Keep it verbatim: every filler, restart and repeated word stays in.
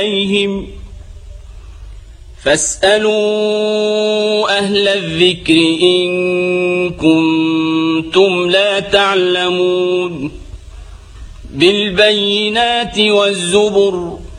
إليهم فاسألوا أهل الذكر إن كنتم لا تعلمون بالبينات والزبر